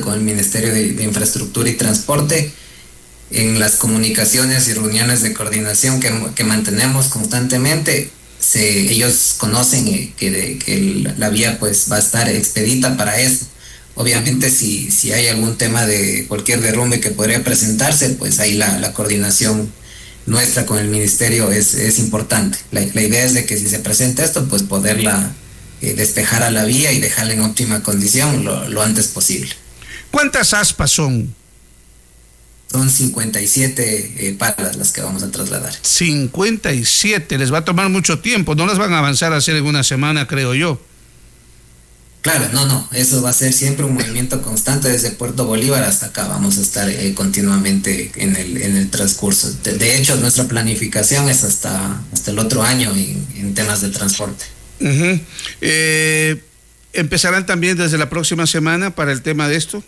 con el Ministerio de Infraestructura y Transporte. En las comunicaciones y reuniones de coordinación que mantenemos constantemente, ellos conocen que la vía pues va a estar expedita para eso. Obviamente si hay algún tema de cualquier derrumbe que podría presentarse, pues ahí la coordinación nuestra con el ministerio es importante. La idea es de que si se presenta esto, pues poderla despejar a la vía y dejarla en óptima condición lo antes posible. ¿Cuántas aspas son? Son 57 palas las que vamos a trasladar. 57, les va a tomar mucho tiempo, no las van a avanzar a hacer en una semana, creo yo. Claro, no, eso va a ser siempre un movimiento constante desde Puerto Bolívar hasta acá, vamos a estar continuamente en el transcurso. De hecho, nuestra planificación es hasta el otro año en temas de transporte. Uh-huh. ¿Empezarán también desde la próxima semana para el tema de esto?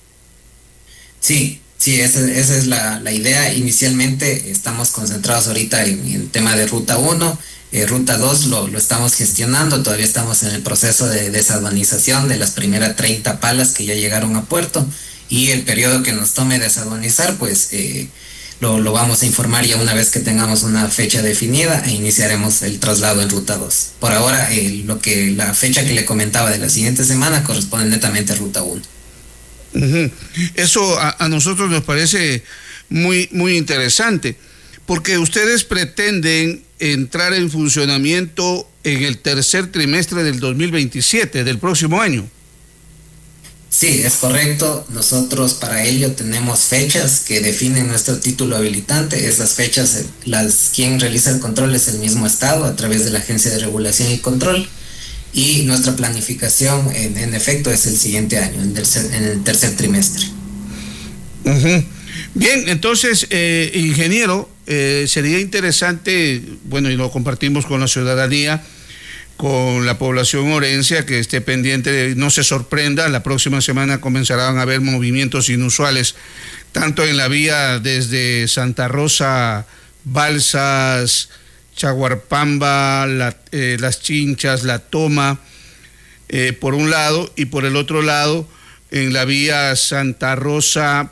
Sí, esa es la idea. Inicialmente estamos concentrados ahorita en el tema de Ruta 1, Ruta 2 lo estamos gestionando, todavía estamos en el proceso de desaduanización de las primeras 30 palas que ya llegaron a puerto, y el periodo que nos tome desaduanizar, pues lo vamos a informar ya una vez que tengamos una fecha definida e iniciaremos el traslado en Ruta 2. Por ahora, la fecha que le comentaba de la siguiente semana corresponde netamente a Ruta 1. Uh-huh. Eso a nosotros nos parece muy, muy interesante, porque ustedes pretenden entrar en funcionamiento en el tercer trimestre del 2027, del próximo año. Sí, es correcto. Nosotros para ello tenemos fechas que definen nuestro título habilitante. Esas fechas, quien realiza el control es el mismo Estado a través de la Agencia de Regulación y Control. Y nuestra planificación, en efecto, es el siguiente año, en el tercer trimestre. Uh-huh. Bien, entonces, ingeniero, sería interesante, bueno, y lo compartimos con la ciudadanía, con la población orense, que esté pendiente, no se sorprenda, la próxima semana comenzarán a haber movimientos inusuales, tanto en la vía desde Santa Rosa, Balsas, Chaguarpamba, Las Chinchas, La Toma, por un lado, y por el otro lado, en la vía Santa Rosa,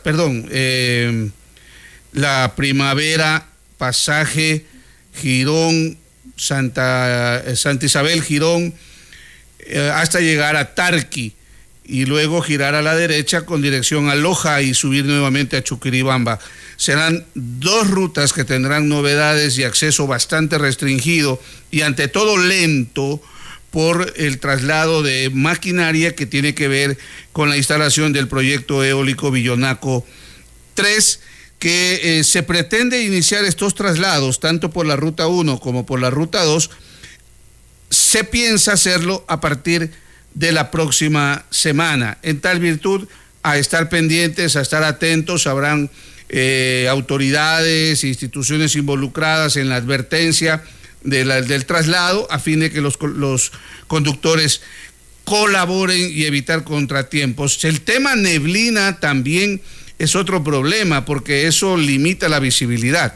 La Primavera, Pasaje, Girón, Santa Isabel, Girón, hasta llegar a Tarqui, y luego girar a la derecha con dirección a Loja y subir nuevamente a Chuquiribamba. Serán dos rutas que tendrán novedades y acceso bastante restringido y ante todo lento por el traslado de maquinaria que tiene que ver con la instalación del proyecto eólico Billonaco 3, que se pretende iniciar estos traslados tanto por la Ruta 1 como por la Ruta 2. Se piensa hacerlo a partir de la próxima semana. En tal virtud, a estar pendientes, a estar atentos, habrán autoridades, instituciones involucradas en la advertencia del traslado, a fin de que los conductores colaboren y evitar contratiempos. El tema neblina también es otro problema, porque eso limita la visibilidad.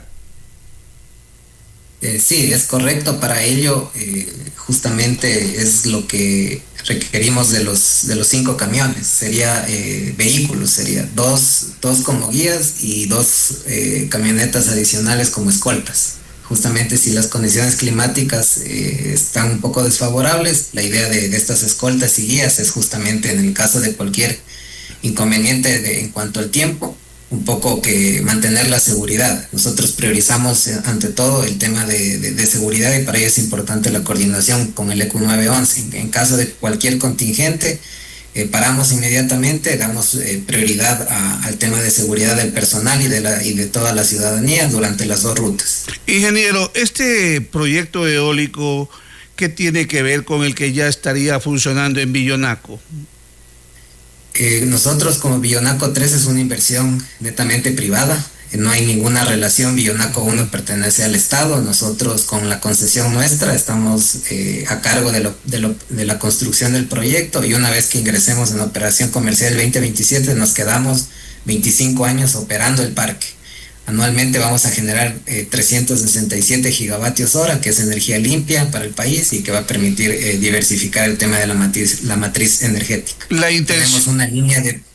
Sí, es correcto. Para ello, justamente es lo que requerimos de los 5 camiones. Sería vehículos, sería dos como guías y 2 camionetas adicionales como escoltas. Justamente si las condiciones climáticas están un poco desfavorables, la idea de estas escoltas y guías es justamente, en el caso de cualquier inconveniente en cuanto al tiempo, un poco que mantener la seguridad. Nosotros priorizamos ante todo el tema de seguridad, y para ello es importante la coordinación con el ECU 911. En caso de cualquier contingente, paramos inmediatamente, damos prioridad al tema de seguridad del personal y de toda la ciudadanía durante las 2 rutas. Ingeniero, este proyecto eólico, ¿qué tiene que ver con el que ya estaría funcionando en Billonaco? Nosotros como Billonaco 3 es una inversión netamente privada, no hay ninguna relación. Billonaco 1 pertenece al Estado. Nosotros, con la concesión nuestra, estamos a cargo de la construcción del proyecto, y una vez que ingresemos en operación comercial el 2027 nos quedamos 25 años operando el parque. Anualmente vamos a generar 367 gigavatios hora, que es energía limpia para el país y que va a permitir diversificar el tema de la matriz energética. Tenemos una línea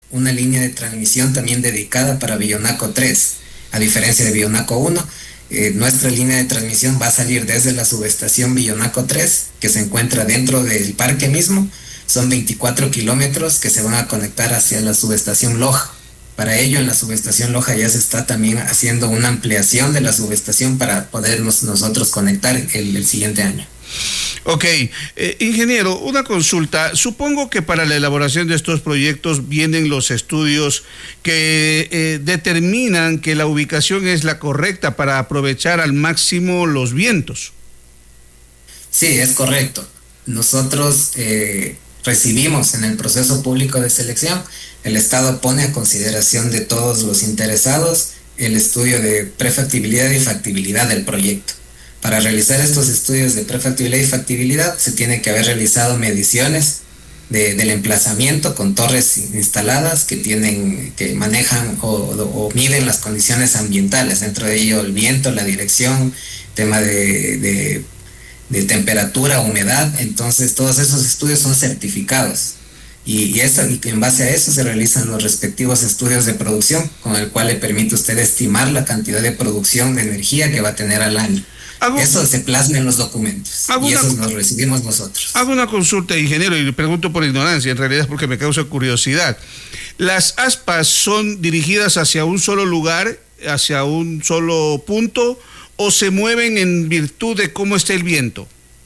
una línea de transmisión también dedicada para Billonaco 3, a diferencia de Billonaco 1. Nuestra línea de transmisión va a salir desde la subestación Billonaco 3, que se encuentra dentro del parque mismo. Son 24 kilómetros que se van a conectar hacia la subestación Loja. Para ello, en la subestación Loja ya se está también haciendo una ampliación de la subestación para podernos nosotros conectar el siguiente año. Ok, ingeniero, una consulta. Supongo que para la elaboración de estos proyectos vienen los estudios que determinan que la ubicación es la correcta para aprovechar al máximo los vientos. Sí, es correcto. Nosotros recibimos en el proceso público de selección, el Estado pone a consideración de todos los interesados el estudio de prefactibilidad y factibilidad del proyecto. Para realizar estos estudios de prefactibilidad y factibilidad se tiene que haber realizado mediciones del emplazamiento con torres instaladas que manejan o miden las condiciones ambientales, dentro de ello el viento, la dirección, tema de temperatura, humedad. Entonces todos esos estudios son certificados y en base a eso se realizan los respectivos estudios de producción, con el cual le permite a usted estimar la cantidad de producción de energía que va a tener al año. Eso se plasma en los documentos y esos los recibimos nosotros. Hago una consulta, ingeniero, y le pregunto por ignorancia, en realidad es porque me causa curiosidad. ¿Las aspas son dirigidas hacia un solo lugar, hacia un solo punto, o se mueven en virtud de cómo está el viento?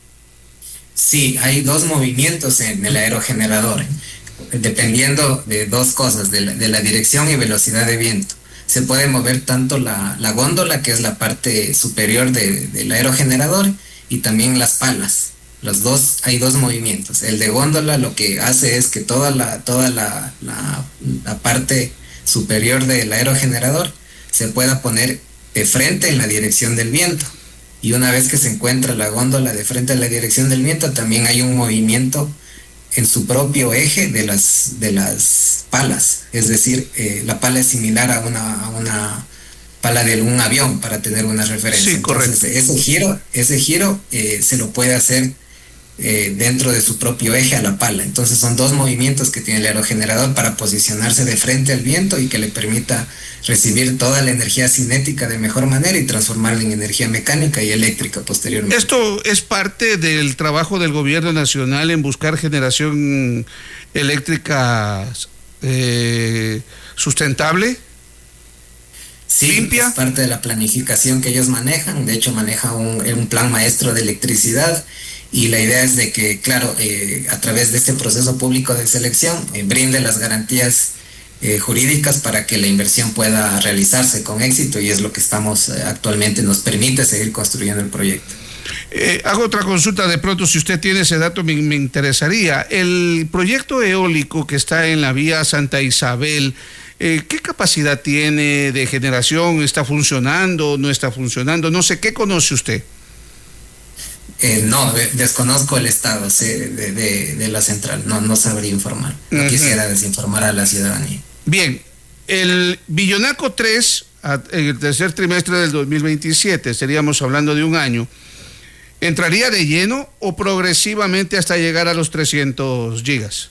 Sí, hay dos movimientos en el aerogenerador, dependiendo de dos cosas, de la dirección y velocidad de viento. Se puede mover tanto la góndola, que es la parte superior del aerogenerador, y también las palas. Hay dos movimientos. El de góndola lo que hace es que toda la parte superior del aerogenerador se pueda poner de frente en la dirección del viento. Y una vez que se encuentra la góndola de frente a la dirección del viento, también hay un movimiento en su propio eje de las palas. Es decir, la pala es similar a una pala de un avión, para tener una referencia. Sí, correcto. Entonces, ese giro se lo puede hacer dentro de su propio eje a la pala. Entonces son dos movimientos que tiene el aerogenerador para posicionarse de frente al viento y que le permita recibir toda la energía cinética de mejor manera y transformarla en energía mecánica y eléctrica posteriormente. ¿Esto es parte del trabajo del gobierno nacional en buscar generación eléctrica sustentable? Sí, limpia. Es parte de la planificación que ellos manejan. De hecho, maneja un plan maestro de electricidad. Y la idea es de que, claro, a través de este proceso público de selección, brinde las garantías jurídicas para que la inversión pueda realizarse con éxito, y es lo que estamos actualmente, nos permite seguir construyendo el proyecto. Hago otra consulta de pronto, si usted tiene ese dato me interesaría. El proyecto eólico que está en la vía Santa Isabel, ¿qué capacidad tiene de generación? ¿Está funcionando? ¿No está funcionando? No sé, ¿qué conoce usted? No, desconozco el estado de la central, no sabría informar, no quisiera desinformar a la ciudadanía. Bien, el Billonaco 3, en el tercer trimestre del 2027, estaríamos hablando de un año, ¿entraría de lleno o progresivamente hasta llegar a los 300 gigas?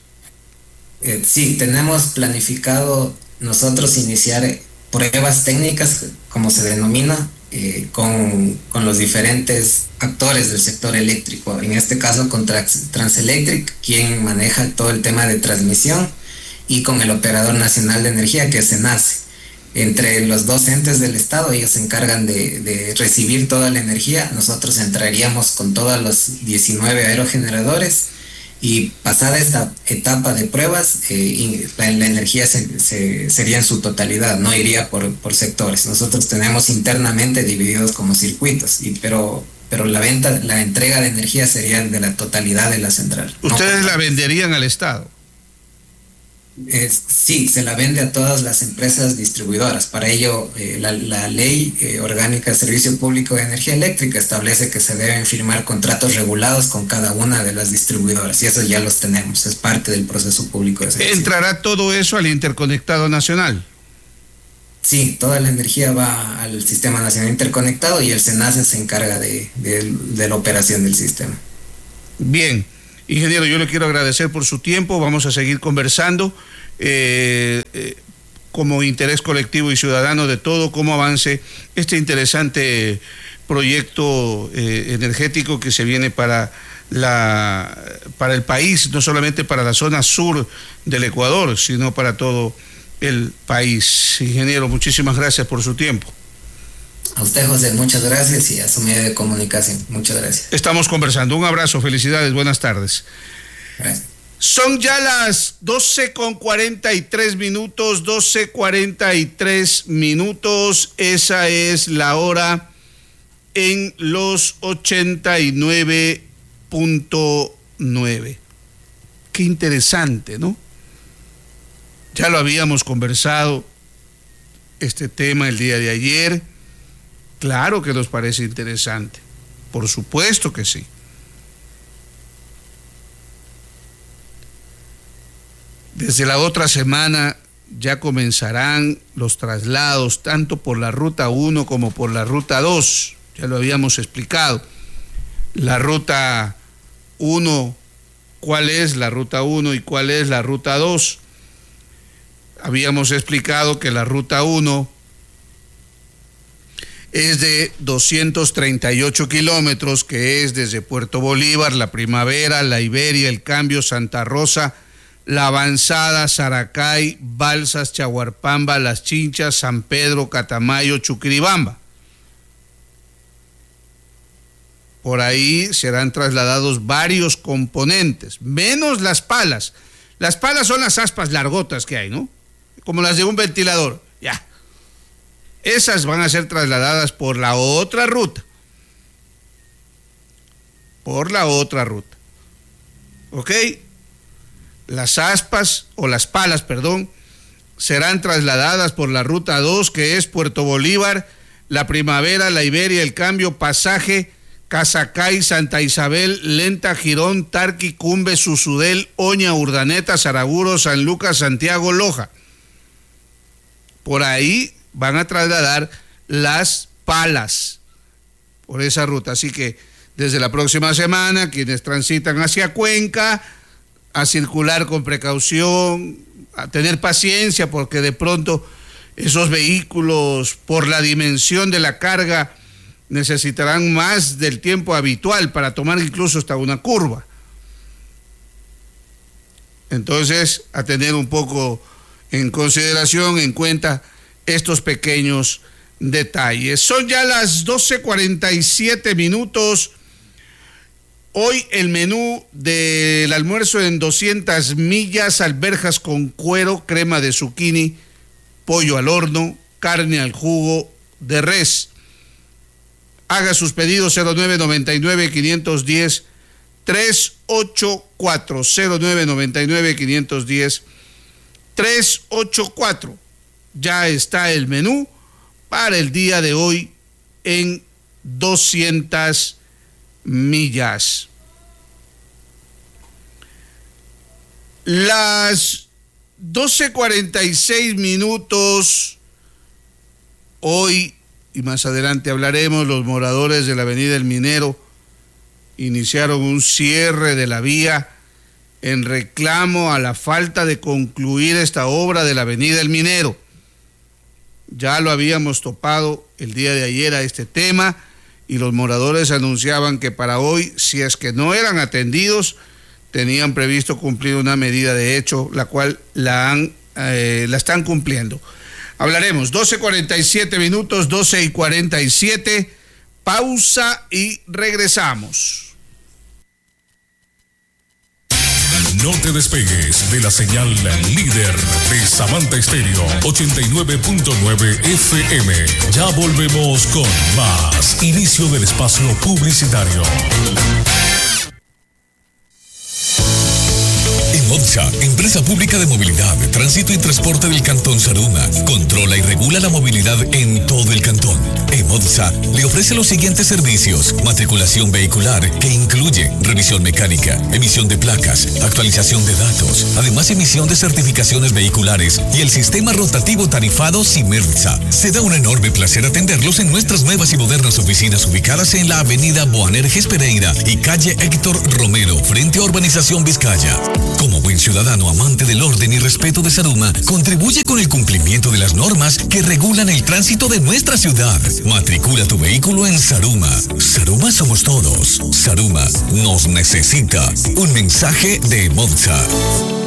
Sí, tenemos planificado nosotros iniciar pruebas técnicas, como se denomina, con los diferentes actores del sector eléctrico, en este caso con Transelectric, quien maneja todo el tema de transmisión, y con el Operador Nacional de Energía, que es SENACE. Entre los dos entes del Estado, ellos se encargan de recibir toda la energía. Nosotros entraríamos con todos los 19 aerogeneradores, y pasada esta etapa de pruebas, la energía sería en su totalidad, no iría por sectores. Nosotros tenemos internamente divididos como circuitos, pero la entrega de energía sería de la totalidad de la central. ¿Ustedes la venderían al Estado? Sí, se la vende a todas las empresas distribuidoras. Para ello, la ley orgánica de Servicio Público de Energía Eléctrica establece que se deben firmar contratos regulados con cada una de las distribuidoras, y eso ya los tenemos, es parte del proceso público de selección. ¿Entrará todo eso al interconectado nacional? Sí, toda la energía va al Sistema Nacional Interconectado, y el SENACE se encarga de la operación del sistema. Bien. Ingeniero, yo le quiero agradecer por su tiempo, vamos a seguir conversando como interés colectivo y ciudadano de todo cómo avance este interesante proyecto energético que se viene para el país, no solamente para la zona sur del Ecuador, sino para todo el país. Ingeniero, muchísimas gracias por su tiempo. A usted, José, muchas gracias, y a su medio de comunicación, muchas gracias. Estamos conversando. Un abrazo, felicidades, buenas tardes. Gracias. Son ya las 12:43 minutos, 12:43 minutos. Esa es la hora en los 89.9. Qué interesante, ¿no? Ya lo habíamos conversado, este tema el día de ayer. Claro que nos parece interesante, por supuesto que sí. Desde la otra semana ya comenzarán los traslados tanto por la Ruta 1 como por la Ruta 2. Ya lo habíamos explicado. La Ruta 1, ¿cuál es la Ruta 1 y cuál es la Ruta 2? Habíamos explicado que la Ruta 1 es de 238 kilómetros, que es desde Puerto Bolívar, La Primavera, La Iberia, El Cambio, Santa Rosa, La Avanzada, Saracay, Balsas, Chahuarpamba, Las Chinchas, San Pedro, Catamayo, Chuquiribamba. Por ahí serán trasladados varios componentes, menos las palas. Las palas son las aspas largotas que hay, ¿no? Como las de un ventilador, ya. Esas van a ser trasladadas por la otra ruta. Por la otra ruta. ¿Ok? Las aspas, o las palas, perdón, serán trasladadas por la Ruta 2, que es Puerto Bolívar, La Primavera, La Iberia, El Cambio, Pasaje, Casacay, Santa Isabel, Lenta, Girón, Tarqui, Cumbe, Susudel, Oña, Urdaneta, Saraguro, San Lucas, Santiago, Loja. Por ahí van a trasladar las palas por esa ruta. Así que desde la próxima semana, quienes transitan hacia Cuenca, a circular con precaución, a tener paciencia, porque de pronto esos vehículos, por la dimensión de la carga, necesitarán más del tiempo habitual para tomar incluso hasta una curva. Entonces, a tener un poco en consideración, en cuenta, estos pequeños detalles. Son ya las 12:47 minutos. Hoy el menú del almuerzo en 200 millas: alberjas con cuero, crema de zucchini, pollo al horno, carne al jugo de res. Haga sus pedidos 0999-510-384, 0999-510-384. Ya está el menú para el día de hoy en 200 millas. Las 12:46 minutos. Hoy, y más adelante hablaremos, los moradores de la Avenida El Minero iniciaron un cierre de la vía en reclamo a la falta de concluir esta obra de la Avenida El Minero. Ya lo habíamos topado el día de ayer a este tema, y los moradores anunciaban que para hoy, si es que no eran atendidos, tenían previsto cumplir una medida de hecho, la cual la están cumpliendo. Hablaremos, 12:47 minutos, 12:47, pausa y regresamos. No te despegues de la señal líder de Samantha Estéreo 89.9 FM. Ya volvemos con más. Inicio del espacio publicitario. EMODSA, Empresa Pública de Movilidad, Tránsito y Transporte del Cantón Saruma, controla y regula la movilidad en todo el cantón. EMODSA le ofrece los siguientes servicios: matriculación vehicular, que incluye revisión mecánica, emisión de placas, actualización de datos, además emisión de certificaciones vehiculares y el sistema rotativo tarifado Simersa. Se da un enorme placer atenderlos en nuestras nuevas y modernas oficinas ubicadas en la avenida Boanerges Pereira y calle Héctor Romero, frente a Urbanización Vizcaya. Como buen ciudadano amante del orden y respeto de Saruma contribuye con el cumplimiento de las normas que regulan el tránsito de nuestra ciudad. Matricula tu vehículo en Saruma. Saruma somos todos. Saruma nos necesita. Un mensaje de EMODSA.